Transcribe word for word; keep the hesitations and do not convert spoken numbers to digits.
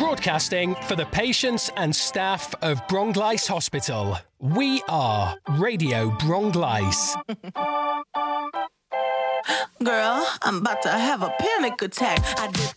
Broadcasting for the patients and staff of Bronglice Hospital. We are Radio Bronglice. Girl, I'm about to have a panic attack. I did the